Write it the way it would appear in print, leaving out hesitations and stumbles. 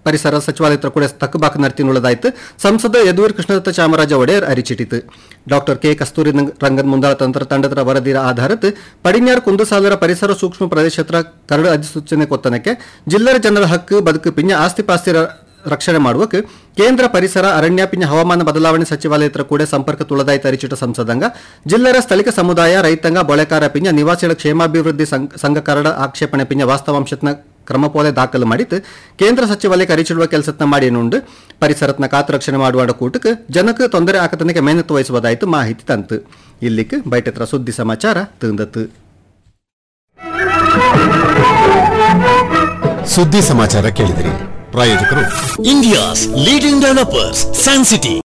ಪರಿಸರ ಸಚಿವಾಲಯ ಕೂಡ ತಕ್ಕಬಾಕ ನರ್ತಿನುಳ್ಳದಾಯಿತು ಸಂಸದ ಯದುವೀರ್ ಕೃಷ್ಣದತ್ತ ಚಾಮರಾಜ ಒಡೆಯರ್ ಅರಿಚಿಟಿತು ಡಾಕ್ಟರ್ ಕೆ ಕಸ್ತೂರಿ ರಂಗನ್ ಮುಂದಾಳ ತಂತ್ರ ತಂಡದ ವರದಿಯ ಆಧಾರತ್ ಪಡಿನ್ಯಾರ್ ಕುಂದುಸಾಲರ ಪರಿಸರ ಸೂಕ್ಷ್ಮ ಪ್ರದೇಶತ್ರ ಕರಡು ಅಧಿಸೂಚನೆ ಕೊತ್ತನಕ್ಕೆ ಜಿಲ್ಲರ ಜನರ ಹಕ್ಕು ಬದುಕು ಪಿಂಜ ಆಸ್ತಿ ಪಾಸ್ತಿ ರಕ್ಷಣೆ ಮಾಡುವಕ್ಕೆ ಕೇಂದ್ರ ಪರಿಸರ ಅರಣ್ಯ ಪಿಂಜ ಹವಾಮಾನ ಬದಲಾವಣೆ ಸಚಿವಾಲಯ ಕೂಡ ಸಂಪರ್ಕ ತುಳದಾಯಿತ ಅರಿಚಿಟ ಸಂಸದಂಗ ಜಿಲ್ಲರ ಸ್ಥಳೀಯ ಸಮುದಾಯ ರೈತಾಂಗ ಬೊಳೆಕಾರ ಪಿಂಜ ನಿವಾಸಿಗಳ ಕ್ಷೇಮಾಭಿವೃದ್ಧಿ ಸಂಘ ಕರಡ ಆಕ್ಷೇಪಣೆ ಪಿಂಜ ವಾಸ್ತವಾಂಶತ್ನ ಕ್ರಮಪೋಲೆ ದಾಖಲು ಮಾಡಿತ್ತು ಕೇಂದ್ರ ಸಚಿವಾಲಯಕ್ಕೆ ಅರಿಚಿಡುವ ಕೆಲಸತ್ನ ಮಾಡಿನುಂಡು ಪರಿಸರತ್ನ ಕಾತು ರಕ್ಷಣೆ ಮಾಡುವ ಕೂಟಕ್ಕೆ ಜನಕ್ಕೆ ತೊಂದರೆ ಆಕತನಕ್ಕೆ ಮೇಹನತ್ತು ವಹಿಸುವುದಾಯಿತು ಮಾಹಿತಿ ತಂತು ಇಲ್ಲಿಕ್ಕೆ ಬೈಟತ್ರ ಸುದ್ದಿ ಸಮಾಚಾರ ತಂದತ್ತು ಸುದ್ದಿ ಸಮಾಚಾರ ಕೇಳಿದಿರಿ ಪ್ರಾಯೋಜಕರು India's leading developers San city